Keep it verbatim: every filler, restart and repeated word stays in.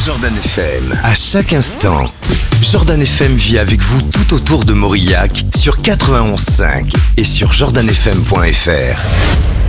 Jordan F M, à chaque instant. Jordan F M vit avec vous tout autour de Maurillac sur quatre-vingt-onze virgule cinq et sur jordan f m point f r.